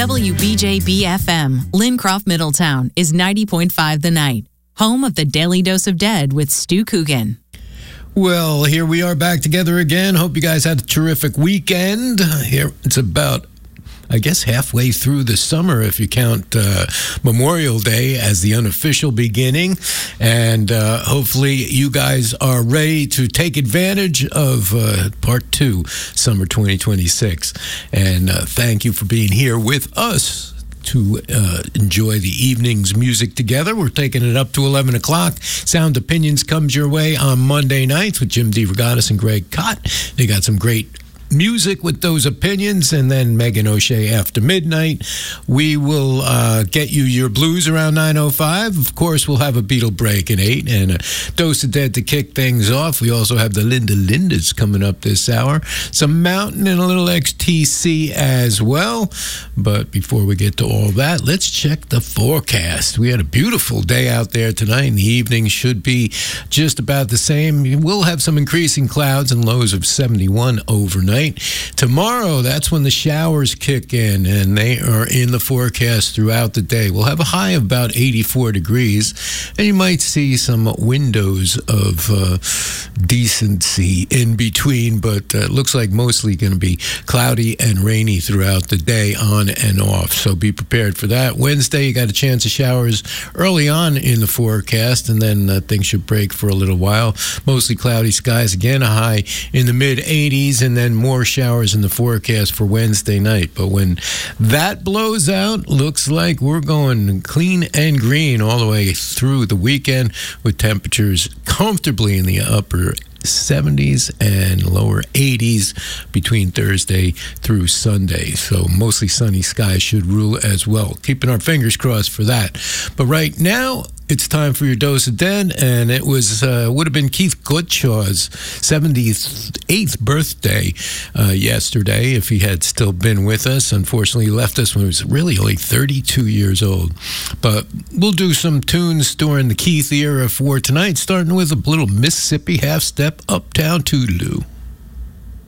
WBJB-FM, Lincroft, Middletown, is 90.5 The Night, home of the Daily Dose of Dead with Stu Coogan. Well, here we are back together again. Hope you guys had a terrific weekend. Here it's about, I guess, halfway through the summer if you count Memorial Day as the unofficial beginning. And hopefully you guys are ready to take advantage of Part 2, Summer 2026. And thank you for being here with us to enjoy the evening's music together. We're taking it up to 11 o'clock. Sound Opinions comes your way on Monday nights with Jim DeRogatis and Greg Cott. They got some great music with those opinions, and then Megan O'Shea after midnight. We will get you your blues around 9:05. Of course, we'll have a Beatle break at 8 and a Dose of Dead to kick things off. We also have the Linda Lindas coming up this hour. Some Mountain and a little XTC as well. But before we get to all that, let's check the forecast. We had a beautiful day out there tonight, and the evening should be just about the same. We'll have some increasing clouds and lows of 71 overnight. Tomorrow, that's when the showers kick in, and they are in the forecast throughout the day. We'll have a high of about 84 degrees, and you might see some windows of decency in between, but it looks like mostly going to be cloudy and rainy throughout the day, on and off. So be prepared for that. Wednesday, you got a chance of showers early on in the forecast, and then things should break for a little while. Mostly cloudy skies, again, a high in the mid-80s, and then more showers in the forecast for Wednesday night. But when that blows out, looks like we're going clean and green all the way through the weekend, with temperatures comfortably in the upper 70s and lower 80s between Thursday through Sunday. So mostly sunny skies should rule as well. Keeping our fingers crossed for that. But right now, it's time for your Dose of Dead, and it would have been Keith Goodshaw's 78th birthday yesterday if he had still been with us. Unfortunately, he left us when he was really only 32 years old. But we'll do some tunes during the Keith era for tonight, starting with a little Mississippi half-step, Uptown Toodaloo.